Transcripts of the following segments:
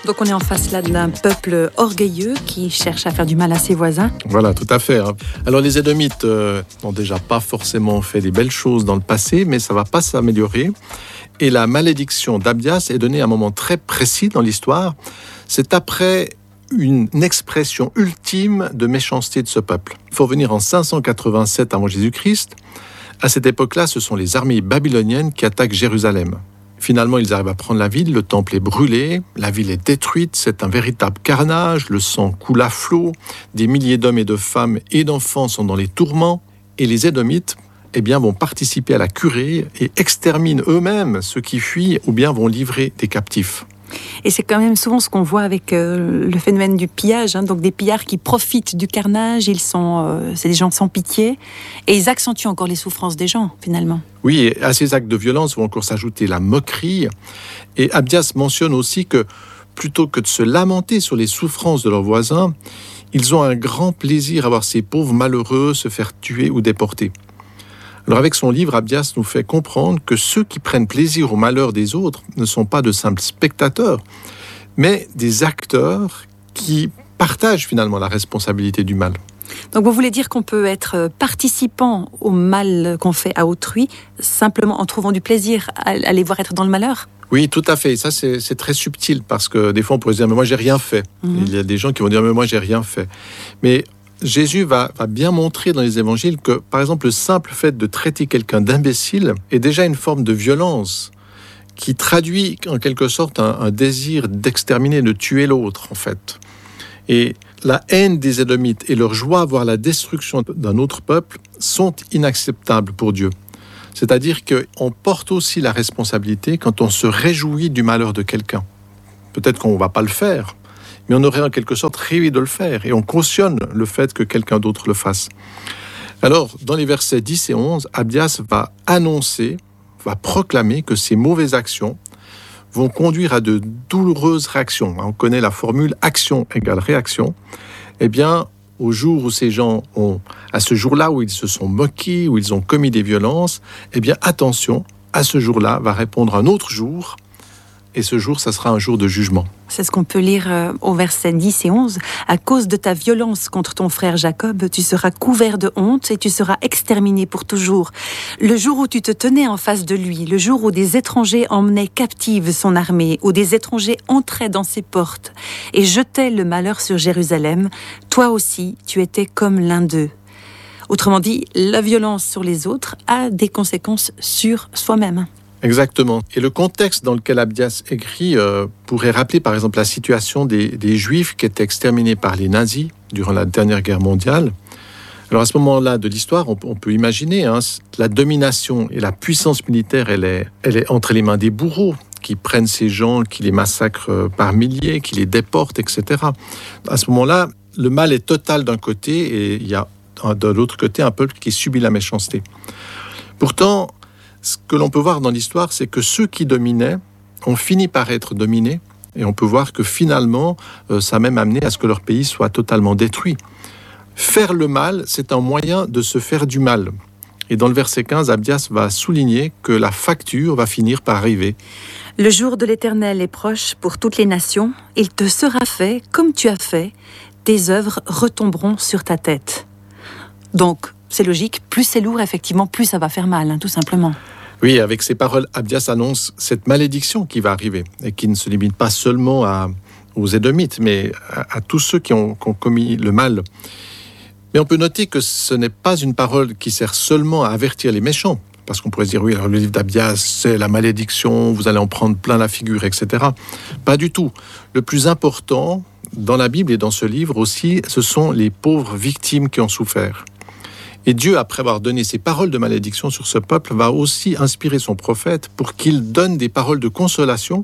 Donc on est en face là d'un peuple orgueilleux qui cherche à faire du mal à ses voisins. Voilà, tout à fait. Alors les Édomites n'ont déjà pas forcément fait des belles choses dans le passé, mais ça ne va pas s'améliorer. Et la malédiction d'Abias est donnée à un moment très précis dans l'histoire. C'est après une expression ultime de méchanceté de ce peuple. Il faut revenir en 587 avant Jésus-Christ. À cette époque-là, ce sont les armées babyloniennes qui attaquent Jérusalem. Finalement, ils arrivent à prendre la ville, le temple est brûlé, la ville est détruite, c'est un véritable carnage, le sang coule à flot, des milliers d'hommes et de femmes et d'enfants sont dans les tourments, et les Édomites vont participer à la curée et exterminent eux-mêmes ceux qui fuient ou bien vont livrer des captifs. Et c'est quand même souvent ce qu'on voit avec le phénomène du pillage, donc des pillards qui profitent du carnage, c'est des gens sans pitié, et ils accentuent encore les souffrances des gens, finalement. Oui, et à ces actes de violence vont encore s'ajouter la moquerie, et Abias mentionne aussi que plutôt que de se lamenter sur les souffrances de leurs voisins, ils ont un grand plaisir à voir ces pauvres malheureux se faire tuer ou déporter. Alors avec son livre, Abias nous fait comprendre que ceux qui prennent plaisir au malheur des autres ne sont pas de simples spectateurs, mais des acteurs qui partagent finalement la responsabilité du mal. Donc vous voulez dire qu'on peut être participant au mal qu'on fait à autrui, simplement en trouvant du plaisir à les voir être dans le malheur ? Oui, tout à fait. Et ça, c'est très subtil, parce que des fois on pourrait se dire « mais moi j'ai rien fait ». Il y a des gens qui vont dire « mais moi j'ai rien fait ». Mais Jésus va bien montrer dans les évangiles que, par exemple, le simple fait de traiter quelqu'un d'imbécile est déjà une forme de violence qui traduit en quelque sorte un désir d'exterminer, de tuer l'autre, en fait. Et la haine des Édomites et leur joie à voir la destruction d'un autre peuple sont inacceptables pour Dieu. C'est-à-dire qu'on porte aussi la responsabilité quand on se réjouit du malheur de quelqu'un. Peut-être qu'on ne va pas le faire, mais on aurait en quelque sorte rêvé de le faire, et on cautionne le fait que quelqu'un d'autre le fasse. Alors, dans les versets 10 et 11, Abias va proclamer que ces mauvaises actions vont conduire à de douloureuses réactions. On connaît la formule « action égale réaction ». Eh bien, au jour où ces gens à ce jour-là où ils se sont moqués, où ils ont commis des violences, eh bien, attention, à ce jour-là va répondre un autre jour, et ce jour, ça sera un jour de jugement. C'est ce qu'on peut lire au verset 10 et 11. « À cause de ta violence contre ton frère Jacob, tu seras couvert de honte et tu seras exterminé pour toujours. Le jour où tu te tenais en face de lui, le jour où des étrangers emmenaient captive son armée, où des étrangers entraient dans ses portes et jetaient le malheur sur Jérusalem, toi aussi, tu étais comme l'un d'eux. » Autrement dit, la violence sur les autres a des conséquences sur soi-même. Exactement. Et le contexte dans lequel Abias écrit pourrait rappeler par exemple la situation des Juifs qui étaient exterminés par les nazis durant la dernière guerre mondiale. Alors à ce moment-là de l'histoire, on peut imaginer la domination et la puissance militaire, elle est entre les mains des bourreaux qui prennent ces gens, qui les massacrent par milliers, qui les déportent, etc. À ce moment-là, le mal est total d'un côté et il y a de l'autre côté un peuple qui subit la méchanceté. Pourtant, ce que l'on peut voir dans l'histoire, c'est que ceux qui dominaient ont fini par être dominés, et on peut voir que finalement, ça a même amené à ce que leur pays soit totalement détruit. Faire le mal, c'est un moyen de se faire du mal. Et dans le verset 15, Abias va souligner que la facture va finir par arriver. « Le jour de l'Éternel est proche pour toutes les nations. Il te sera fait comme tu as fait. Tes œuvres retomberont sur ta tête. » Donc, c'est logique, plus c'est lourd, effectivement, plus ça va faire mal, tout simplement. Oui, avec ces paroles, Abias annonce cette malédiction qui va arriver, et qui ne se limite pas seulement aux Édomites, mais à tous ceux qui ont commis le mal. Mais on peut noter que ce n'est pas une parole qui sert seulement à avertir les méchants, parce qu'on pourrait se dire, oui, alors le livre d'Abias, c'est la malédiction, vous allez en prendre plein la figure, etc. Pas du tout. Le plus important, dans la Bible et dans ce livre aussi, ce sont les pauvres victimes qui ont souffert. Et Dieu, après avoir donné ces paroles de malédiction sur ce peuple, va aussi inspirer son prophète pour qu'il donne des paroles de consolation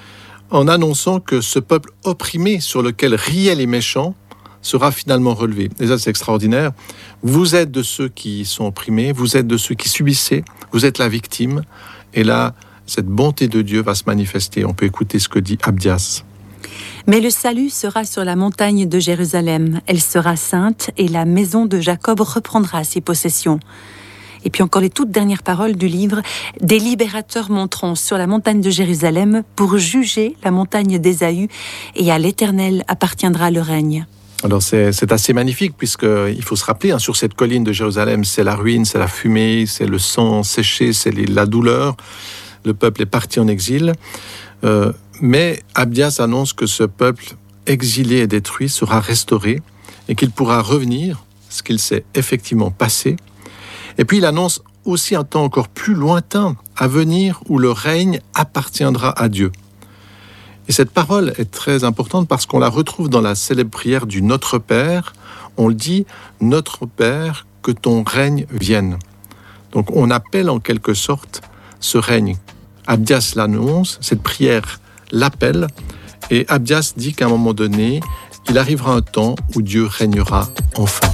en annonçant que ce peuple opprimé sur lequel riaient les méchants sera finalement relevé. Et ça, c'est extraordinaire. Vous êtes de ceux qui sont opprimés, vous êtes de ceux qui subissaient, vous êtes la victime. Et là, cette bonté de Dieu va se manifester. On peut écouter ce que dit Abias. Mais le salut sera sur la montagne de Jérusalem. Elle sera sainte et la maison de Jacob reprendra ses possessions. Et puis encore les toutes dernières paroles du livre. Des libérateurs monteront sur la montagne de Jérusalem pour juger la montagne d'Ésaü, et à l'Éternel appartiendra le règne. Alors c'est assez magnifique, puisqu'il faut se rappeler, sur cette colline de Jérusalem, c'est la ruine, c'est la fumée, c'est le sang séché, c'est la douleur. Le peuple est parti en exil. Mais Abdias annonce que ce peuple exilé et détruit sera restauré et qu'il pourra revenir, ce qu'il s'est effectivement passé. Et puis il annonce aussi un temps encore plus lointain à venir où le règne appartiendra à Dieu. Et cette parole est très importante parce qu'on la retrouve dans la célèbre prière du Notre Père. On le dit, Notre Père, que ton règne vienne. Donc on appelle en quelque sorte ce règne. Abdias l'annonce, cette prière l'appelle, et Abdias dit qu'à un moment donné, il arrivera un temps où Dieu régnera enfin.